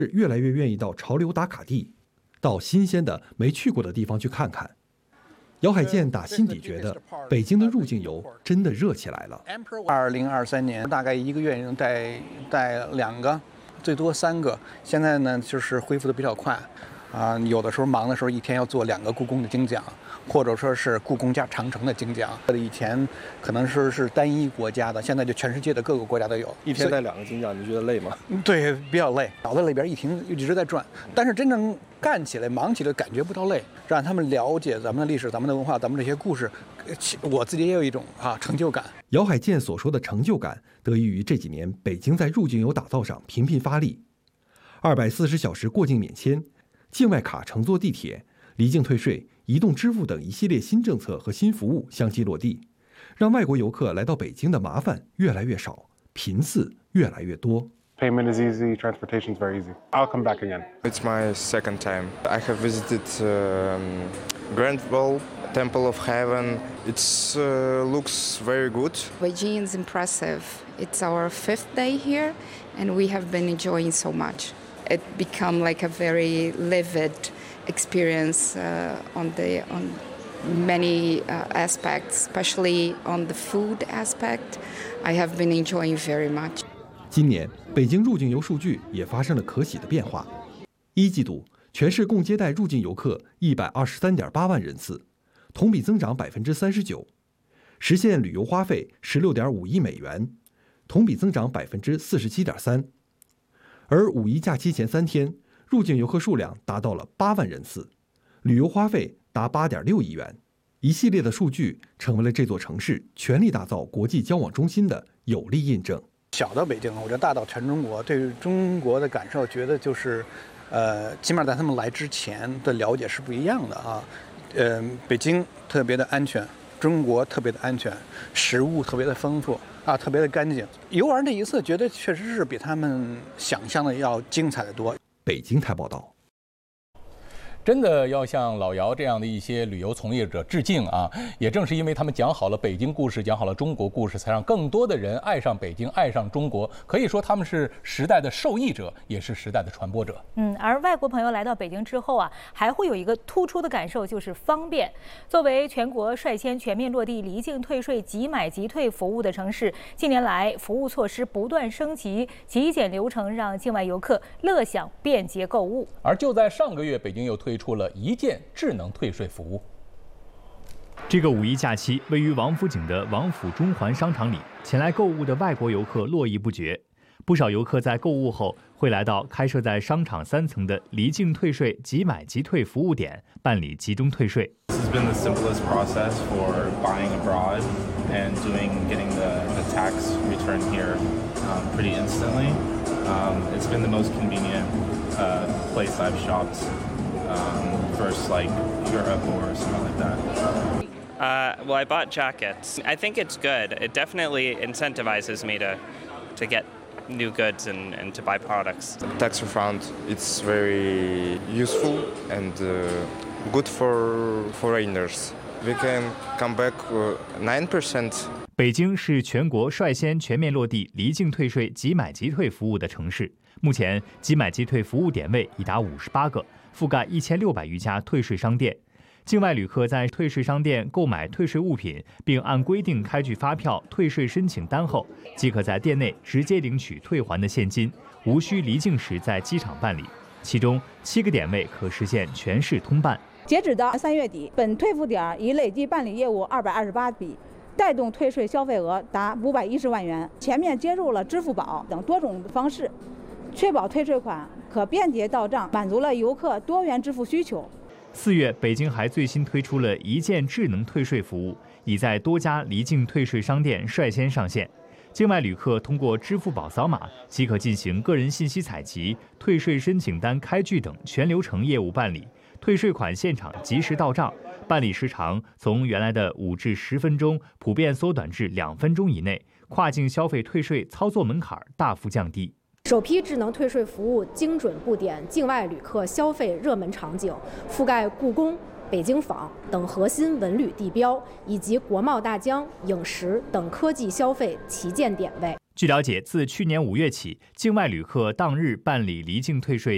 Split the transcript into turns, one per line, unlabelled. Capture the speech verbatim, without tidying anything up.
越来越愿意到潮流打卡地，到新鲜的没去过的地方去看看。姚海建打心底觉得，北京的入境游真的热起来了。
二零二三年大概一个月能带带两个，最多三个。现在呢，就是恢复的比较快，啊，有的时候忙的时候，一天要做两个故宫的精讲，或者说是故宫加长城的精讲。以前可能说是单一国家的，现在就全世界的各个国家都有。
一天带两个精讲，你觉得累吗？
对，比较累，脑子里边一停一直在转，但是真正干起来、忙起来感觉不到累，让他们了解咱们的历史、咱们的文化、咱们这些故事，我自己也有一种啊成就感。
姚海建所说的成就感，得益于这几年北京在入境游打造上频频发力，二百四十小时过境免签、境外卡乘坐地铁、离境退税、移动支付等一系列新政策和新服务相继落地，让外国游客来到北京的麻烦越来越少，频次越来越多。
Payment is easy, transportation is very easy. I'll come back again.
It's my second time. I have visited um, Grand Wall, Temple of Heaven. It uh, looks very good.
Beijing is impressive. It's our fifth day here, and we have been enjoying so much. It become like a very livid experience uh, on the on many uh, aspects, especially on the food aspect. I have been enjoying very much.
今年北京入境游数据也发生了可喜的变化。一季度全市共接待入境游客一百二十三点八万人次，同比增长百分之三十九，实现旅游花费十六点五亿美元，同比增长百分之四十七点三。而五一假期前三天，入境游客数量达到了八万人次，旅游花费达八点六亿元。一系列的数据成为了这座城市全力打造国际交往中心的有力印证。
小到北京，我觉得大到全中国，对中国的感受，觉得就是，呃，起码在他们来之前的了解是不一样的啊。呃，北京特别的安全，中国特别的安全，食物特别的丰富啊，特别的干净。游玩这一次，觉得确实是比他们想象的要精彩的多。
北京台报道。
真的要向老姚这样的一些旅游从业者致敬啊！也正是因为他们讲好了北京故事，讲好了中国故事，才让更多的人爱上北京，爱上中国。可以说他们是时代的受益者，也是时代的传播者。
嗯，而外国朋友来到北京之后啊，还会有一个突出的感受，就是方便。作为全国率先全面落地离境退税即买即退服务的城市，近年来服务措施不断升级，极简流程让境外游客乐享便捷购物。
而就在上个月，北京又推出了一键智能退税服务。
这个五一假期，位于王府井的王府中环商场里，前来购物的外国游客络绎不绝。不少游客在购物后会来到开设在商场三层的离境退税即买即退服务点办理集中退税。
This has been the simplest process for buying abroad and doing getting the, the tax return here um, pretty instantly. Um, it's been the most convenient uh, place I've shopped um, versus like Europe or something like that.
Uh, well, I bought jackets. I think it's good. It definitely incentivizes me to to get new goods and, and to buy products.
Tax refund, it's very useful and uh, good for foreigners. We can come back uh, nine percent.
北京是全国率先全面落地离境退税即买即退服务的城市。目前，即买即退服务点位已达五十八个，覆盖一千六百余家退税商店。境外旅客在退税商店购买退税物品，并按规定开具发票、退税申请单后，即可在店内直接领取退还的现金，无需离境时在机场办理。其中七个点位可实现全市通办。
截止到三月底，本退付点已累计办理业务二百二十八笔，带动退税消费额达五百一十万元。全面接入了支付宝等多种方式，确保退税款可便捷到账，满足了游客多元支付需求。
四月，北京还最新推出了一键智能退税服务，已在多家离境退税商店率先上线。境外旅客通过支付宝扫码即可进行个人信息采集、退税申请单开具等全流程业务办理，退税款现场及时到账，办理时长从原来的五至十分钟普遍缩短至两分钟以内，跨境消费退税操作门槛大幅降低。
首批智能退税服务精准布点境外旅客消费热门场景，覆盖故宫、北京坊等核心文旅地标，以及国贸大疆、影视等科技消费旗舰点位。
据了解，自去年五月起，境外旅客当日办理离境退税